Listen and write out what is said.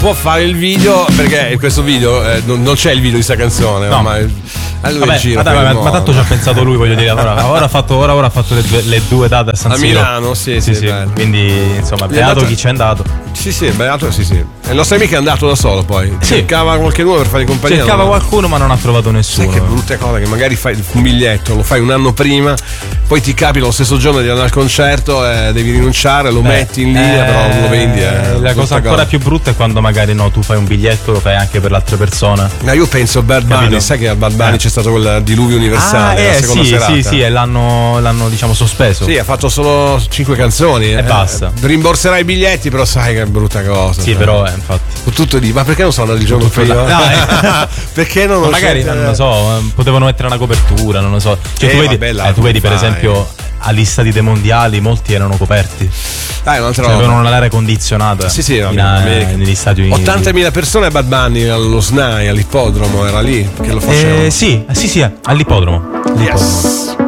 può fare il video, perché questo video non c'è il video di sta canzone, no. ma allora vabbè, ma tanto ci ha pensato lui, voglio dire. Ora ha fatto le due date a San Siro. A Milano, sì. Quindi insomma, beato chi c'è andato. Sì, beato, sì. E il nostro amico è andato da solo poi. Cercava qualcuno per fare compagnia. Cercava qualcuno, ma non ha trovato nessuno. Sai che brutte cose, che magari fai un biglietto, lo fai un anno prima, poi ti capita lo stesso giorno di andare al concerto e devi rinunciare, lo metti in linea, però non lo vendi. La cosa ancora più brutta è quando magari tu fai un biglietto, lo fai anche per l'altra persona. Ma io penso a Bad Bunny, sai che a Bad Bunny c'è stato quel diluvio universale, la seconda serata. Sì, e l'hanno diciamo sospeso. Sì, ha fatto solo 5 canzoni e basta. Rimborserai i biglietti, però sai che è brutta cosa. Sì, però infatti. Tutto ma perché non sono andato il giorno prima? Perché non lo magari non lo so, potevano mettere una copertura, non lo so. Cioè, tu vedi per esempio agli stadi dei mondiali molti erano coperti. Avevano l'aria condizionata. Sì, negli Stati Uniti. 80.000 persone a Bad Bunny allo SNAI, all'ippodromo, era lì che lo facevano. Sì, all'ippodromo. Yes.